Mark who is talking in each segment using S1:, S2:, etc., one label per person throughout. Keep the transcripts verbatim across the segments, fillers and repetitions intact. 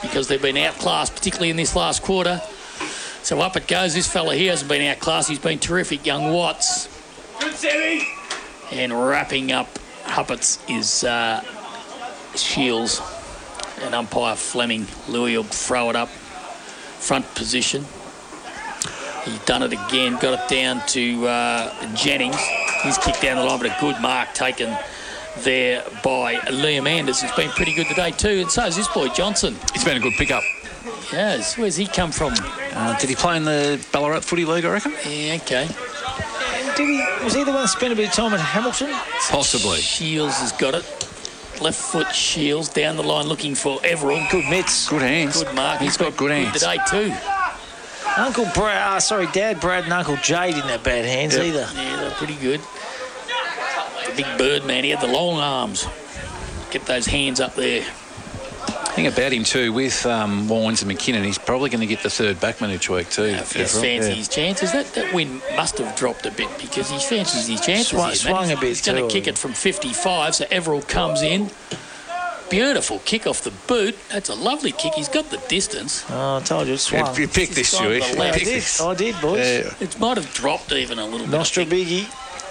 S1: because they've been outclassed, particularly in this last quarter. So up it goes. This fella here hasn't been outclassed. He's been terrific, young Watts.
S2: Good, Sammy.
S1: And wrapping up Huppets is uh, Shields. And umpire Fleming. Louis will throw it up. Front position. He's done it again. Got it down to uh, Jennings. He's kicked down the line, but a good mark taken there by Liam Anders. He's been pretty good today too, and so is this boy Johnson.
S3: It's been a good pickup.
S1: Yes. Where's he come from?
S3: Uh, did he play in the Ballarat Footy League, I reckon?
S1: Yeah, okay.
S4: Did he, was he the one that spent a bit of time at Hamilton?
S3: Possibly.
S1: Shields has got it. Left foot Shields down the line looking for Everall.
S4: Good mitts.
S3: Good hands.
S1: Good mark.
S3: He's got good hands.
S1: Today too.
S4: Uncle Brad, uh, sorry, Dad Brad and Uncle Jay didn't have bad hands
S3: Yep.
S4: either.
S1: Yeah, they're pretty good. The big bird man, he had the long arms. Get those hands up there.
S3: The thing about him too, with um, Wines and McKinnon, he's probably going to get the third backman each week too.
S1: Yeah, he fancies his chances. That that win must have dropped a bit because he fancies his chances.
S4: Swung-
S1: here,
S4: swung
S1: he's,
S4: a bit
S1: He's going
S4: too.
S1: to kick it from fifty-five, so Everall comes in. Beautiful kick off the boot. That's a lovely kick. He's got the distance.
S4: Oh, I told you, it swung.
S3: You picked this,
S1: It's gone
S3: Stewie.
S1: to the
S3: You
S1: left.
S4: I
S3: picked
S4: did,
S3: this.
S4: I did, boys.
S3: Yeah.
S1: It might have dropped even a little bit.
S4: Nostra biggie.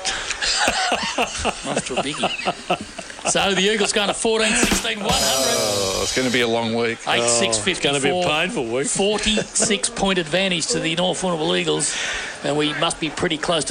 S1: Nostra biggie. So the Eagles going to fourteen sixteen one hundred.
S3: Oh, it's going to be a long week.
S1: eight six fifty-four.
S2: It's going to be a painful week.
S1: forty-six point advantage to the North Warrnambool Eagles. And we must be pretty close to